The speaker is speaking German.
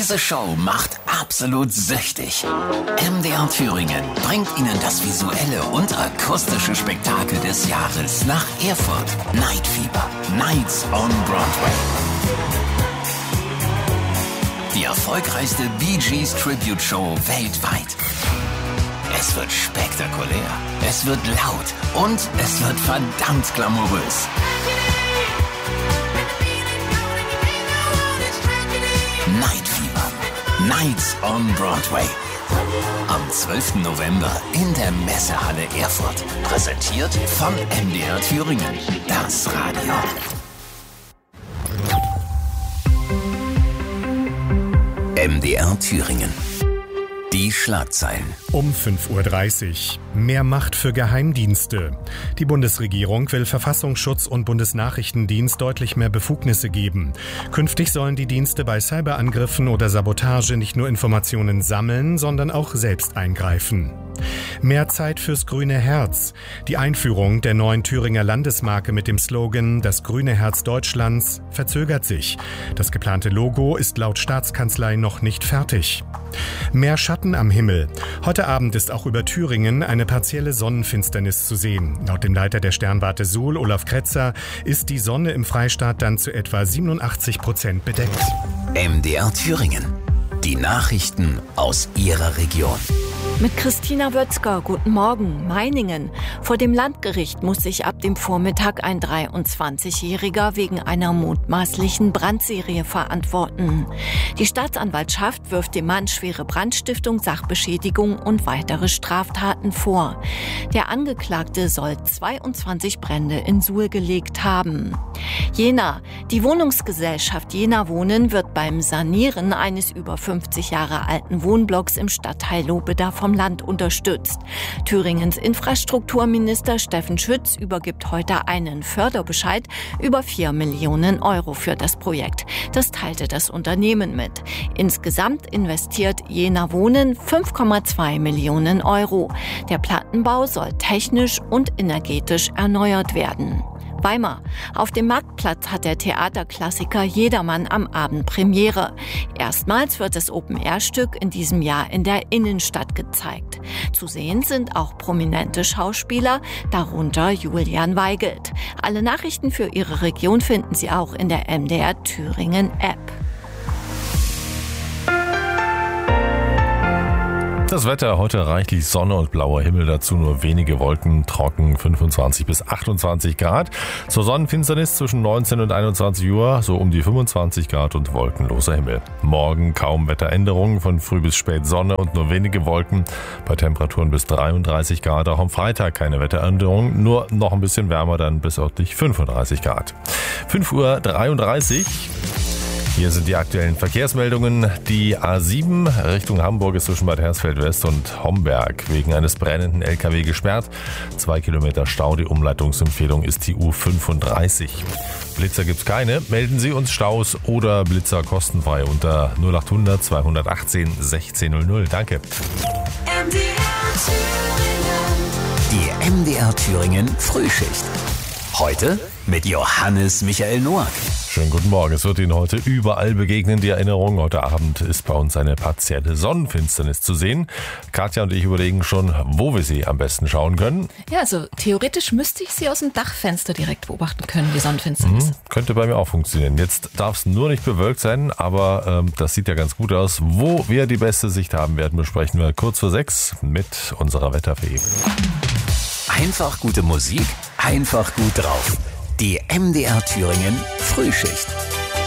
Diese Show macht absolut süchtig. MDR Thüringen bringt Ihnen das visuelle und akustische Spektakel des Jahres nach Erfurt. Night Fever, Nights on Broadway. Die erfolgreichste Bee Gees Tribute Show weltweit. Es wird spektakulär, es wird laut und es wird verdammt glamourös. Night Fever, Nights on Broadway. Am 12. November in der Messehalle Erfurt. Präsentiert von MDR Thüringen, das Radio. MDR Thüringen. Die Schlagzeilen. Um 5:30 Uhr. Mehr Macht für Geheimdienste. Die Bundesregierung will Verfassungsschutz und Bundesnachrichtendienst deutlich mehr Befugnisse geben. Künftig sollen die Dienste bei Cyberangriffen oder Sabotage nicht nur Informationen sammeln, sondern auch selbst eingreifen. Mehr Zeit fürs grüne Herz. Die Einführung der neuen Thüringer Landesmarke mit dem Slogan »Das grüne Herz Deutschlands« verzögert sich. Das geplante Logo ist laut Staatskanzlei noch nicht fertig. Mehr Schatten am Himmel. Heute Abend ist auch über Thüringen eine partielle Sonnenfinsternis zu sehen. Laut dem Leiter der Sternwarte Suhl, Olaf Kretzer, ist die Sonne im Freistaat dann zu etwa 87% bedeckt. MDR Thüringen. Die Nachrichten aus Ihrer Region. Mit Christina Wötzger, guten Morgen. Meiningen. Vor dem Landgericht muss sich ab dem Vormittag ein 23-Jähriger wegen einer mutmaßlichen Brandserie verantworten. Die Staatsanwaltschaft wirft dem Mann schwere Brandstiftung, Sachbeschädigung und weitere Straftaten vor. Der Angeklagte soll 22 Brände in Suhl gelegt haben. Jena. Die Wohnungsgesellschaft Jena Wohnen wird beim Sanieren eines über 50 Jahre alten Wohnblocks im Stadtteil Lobeda vom Land unterstützt. Thüringens Infrastrukturminister Steffen Schütz übergibt heute einen Förderbescheid über 4 Millionen Euro für das Projekt. Das teilte das Unternehmen mit. Insgesamt investiert Jena Wohnen 5,2 Millionen Euro. Der Plattenbau soll technisch und energetisch erneuert werden. Weimar. Auf dem Marktplatz hat der Theaterklassiker Jedermann am Abend Premiere. Erstmals wird das Open-Air-Stück in diesem Jahr in der Innenstadt gezeigt. Zu sehen sind auch prominente Schauspieler, darunter Julian Weigelt. Alle Nachrichten für Ihre Region finden Sie auch in der MDR Thüringen App. Das Wetter, heute reichlich Sonne und blauer Himmel, dazu nur wenige Wolken, trocken 25 bis 28 Grad. Zur Sonnenfinsternis zwischen 19 und 21 Uhr, so um die 25 Grad und wolkenloser Himmel. Morgen kaum Wetteränderungen, von früh bis spät Sonne und nur wenige Wolken, bei Temperaturen bis 33 Grad. Auch am Freitag keine Wetteränderungen, nur noch ein bisschen wärmer, dann bis örtlich 35 Grad. 5:33 Uhr. Hier sind die aktuellen Verkehrsmeldungen. Die A7 Richtung Hamburg ist zwischen Bad Hersfeld West und Homberg wegen eines brennenden LKW gesperrt. 2 Kilometer Stau. Die Umleitungsempfehlung ist die U35. Blitzer gibt's keine. Melden Sie uns Staus oder Blitzer kostenfrei unter 0800 218 1600. Danke. Die MDR Thüringen Frühschicht. Heute mit Johannes Michael Noack. Schönen guten Morgen. Es wird Ihnen heute überall begegnen, die Erinnerung. Heute Abend ist bei uns eine partielle Sonnenfinsternis zu sehen. Katja und ich überlegen schon, wo wir sie am besten schauen können. Ja, also theoretisch müsste ich sie aus dem Dachfenster direkt beobachten können, die Sonnenfinsternis. Könnte bei mir auch funktionieren. Jetzt darf es nur nicht bewölkt sein, aber das sieht ja ganz gut aus. Wo wir die beste Sicht haben werden, besprechen wir kurz vor 6 mit unserer Wetterfee. Einfach gute Musik, einfach gut drauf. Die MDR Thüringen Frühschicht.